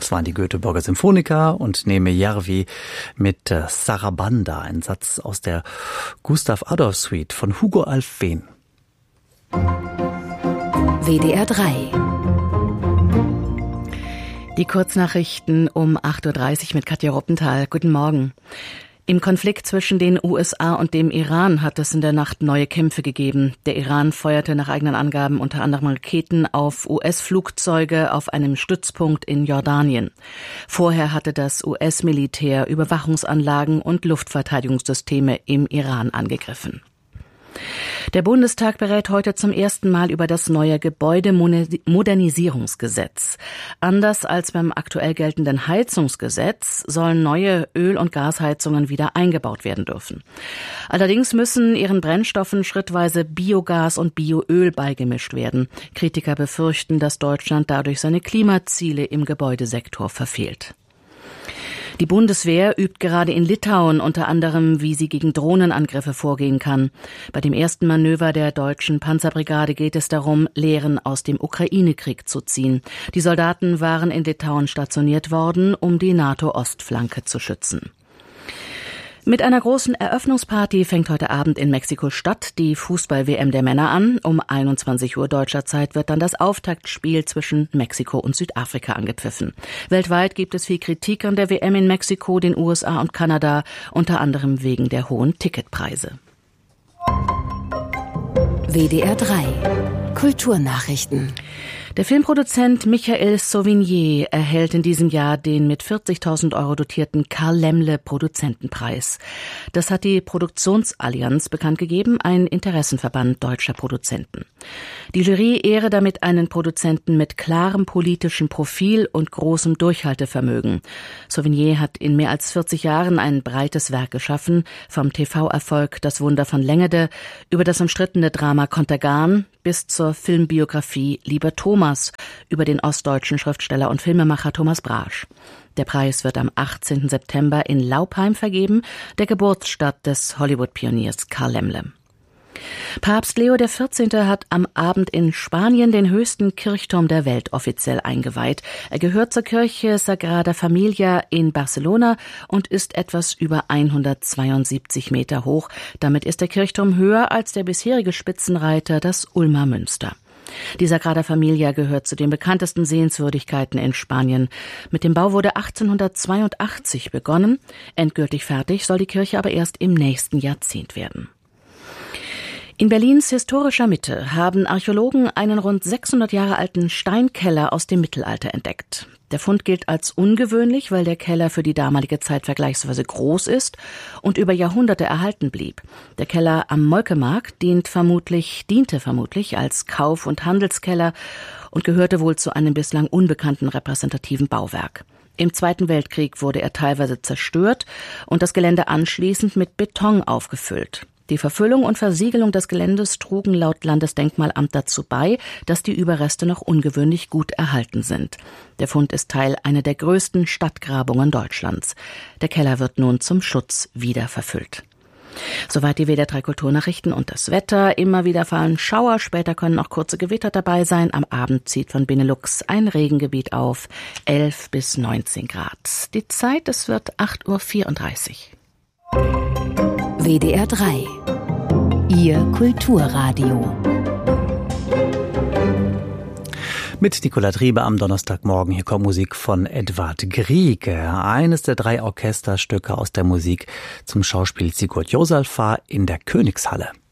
Das waren die Göteborger Symphoniker und Neeme Järvi mit Sarabanda, ein Satz aus der Gustav Adolf Suite von Hugo Alfvén. WDR 3. Die Kurznachrichten um 8.30 Uhr mit Katja Ruppenthal. Guten Morgen. Im Konflikt zwischen den USA und dem Iran hat es in der Nacht neue Kämpfe gegeben. Der Iran feuerte nach eigenen Angaben unter anderem Raketen auf US-Flugzeuge auf einem Stützpunkt in Jordanien. Vorher hatte das US-Militär Überwachungsanlagen und Luftverteidigungssysteme im Iran angegriffen. Der Bundestag berät heute zum ersten Mal über das neue Gebäudemodernisierungsgesetz. Anders als beim aktuell geltenden Heizungsgesetz sollen neue Öl- und Gasheizungen wieder eingebaut werden dürfen. Allerdings müssen ihren Brennstoffen schrittweise Biogas und Bioöl beigemischt werden. Kritiker befürchten, dass Deutschland dadurch seine Klimaziele im Gebäudesektor verfehlt. Die Bundeswehr übt gerade in Litauen unter anderem, wie sie gegen Drohnenangriffe vorgehen kann. Bei dem ersten Manöver der deutschen Panzerbrigade geht es darum, Lehren aus dem Ukraine-Krieg zu ziehen. Die Soldaten waren in Litauen stationiert worden, um die NATO-Ostflanke zu schützen. Mit einer großen Eröffnungsparty fängt heute Abend in Mexiko-Stadt die Fußball-WM der Männer an. Um 21 Uhr deutscher Zeit wird dann das Auftaktspiel zwischen Mexiko und Südafrika angepfiffen. Weltweit gibt es viel Kritik an der WM in Mexiko, den USA und Kanada, unter anderem wegen der hohen Ticketpreise. WDR 3. Kulturnachrichten. Der Filmproduzent Michael Sauvigny erhält in diesem Jahr den mit 40.000 € dotierten Karl-Laemmle-Produzentenpreis. Das hat die Produktionsallianz bekannt gegeben, ein Interessenverband deutscher Produzenten. Die Jury ehre damit einen Produzenten mit klarem politischem Profil und großem Durchhaltevermögen. Sauvigny hat in mehr als 40 Jahren ein breites Werk geschaffen, vom TV-Erfolg Das Wunder von Längede über das umstrittene Drama Contergan bis zur Filmbiografie Lieber Thomas über den ostdeutschen Schriftsteller und Filmemacher Thomas Brasch. Der Preis wird am 18. September in Laupheim vergeben, der Geburtsstadt des Hollywood-Pioniers Karl Laemmle. Papst Leo XIV. Hat am Abend in Spanien den höchsten Kirchturm der Welt offiziell eingeweiht. Er gehört zur Kirche Sagrada Familia in Barcelona und ist etwas über 172 Meter hoch. Damit ist der Kirchturm höher als der bisherige Spitzenreiter, das Ulmer Münster. Die Sagrada Familia gehört zu den bekanntesten Sehenswürdigkeiten in Spanien. Mit dem Bau wurde 1882 begonnen. Endgültig fertig soll die Kirche aber erst im nächsten Jahrzehnt werden. In Berlins historischer Mitte haben Archäologen einen rund 600 Jahre alten Steinkeller aus dem Mittelalter entdeckt. Der Fund gilt als ungewöhnlich, weil der Keller für die damalige Zeit vergleichsweise groß ist und über Jahrhunderte erhalten blieb. Der Keller am Molkemarkt diente vermutlich als Kauf- und Handelskeller und gehörte wohl zu einem bislang unbekannten repräsentativen Bauwerk. Im Zweiten Weltkrieg wurde er teilweise zerstört und das Gelände anschließend mit Beton aufgefüllt. Die Verfüllung und Versiegelung des Geländes trugen laut Landesdenkmalamt dazu bei, dass die Überreste noch ungewöhnlich gut erhalten sind. Der Fund ist Teil einer der größten Stadtgrabungen Deutschlands. Der Keller wird nun zum Schutz wieder verfüllt. Soweit die WDR 3 Kulturnachrichten und das Wetter. Immer wieder fallen Schauer, später können auch kurze Gewitter dabei sein. Am Abend zieht von Benelux ein Regengebiet auf, 11 bis 19 Grad. Die Zeit, es wird 8.34 Uhr. WDR 3. Ihr Kulturradio. Mit Nicola Triebe am Donnerstagmorgen. Hier kommt Musik von Edvard Grieg. Eines der 3 Orchesterstücke aus der Musik zum Schauspiel Sigurd József in der Königshalle.